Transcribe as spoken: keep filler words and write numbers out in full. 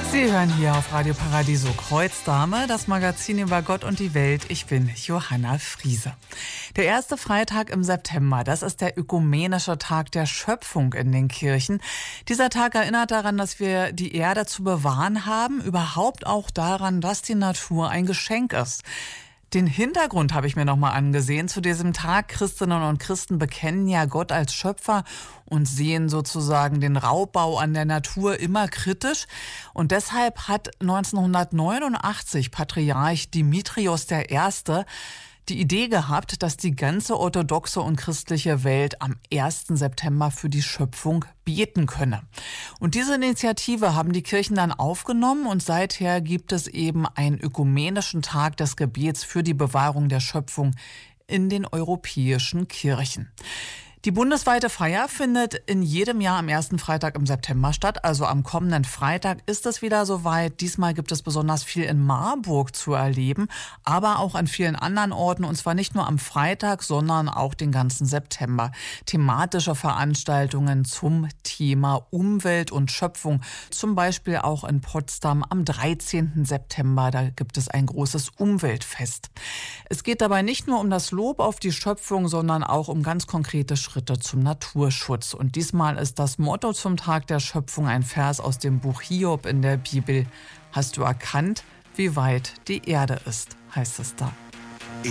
Sie hören hier auf Radio Paradiso Kreuzdame, das Magazin über Gott und die Welt. Ich bin Johanna Friese. Der erste Freitag im September, das ist der ökumenische Tag der Schöpfung in den Kirchen. Dieser Tag erinnert daran, dass wir die Erde zu bewahren haben, überhaupt auch daran, dass die Natur ein Geschenk ist. Den Hintergrund habe ich mir nochmal angesehen. Zu diesem Tag, Christinnen und Christen bekennen ja Gott als Schöpfer und sehen sozusagen den Raubbau an der Natur immer kritisch. Und deshalb hat neunzehnhundertneunundachtzig Patriarch Dimitrios der Erste die Idee gehabt, dass die ganze orthodoxe und christliche Welt am ersten September für die Schöpfung beten könne. Und diese Initiative haben die Kirchen dann aufgenommen und seither gibt es eben einen ökumenischen Tag des Gebets für die Bewahrung der Schöpfung in den europäischen Kirchen. Die bundesweite Feier findet in jedem Jahr am ersten Freitag im September statt. Also am kommenden Freitag ist es wieder soweit. Diesmal gibt es besonders viel in Marburg zu erleben, aber auch an vielen anderen Orten. Und zwar nicht nur am Freitag, sondern auch den ganzen September. Thematische Veranstaltungen zum Thema Umwelt und Schöpfung. Zum Beispiel auch in Potsdam am dreizehnten September. Da gibt es ein großes Umweltfest. Es geht dabei nicht nur um das Lob auf die Schöpfung, sondern auch um ganz konkrete Schritte. Schritte zum Naturschutz. Und diesmal ist das Motto zum Tag der Schöpfung ein Vers aus dem Buch Hiob in der Bibel. Hast du erkannt, wie weit die Erde ist, heißt es da.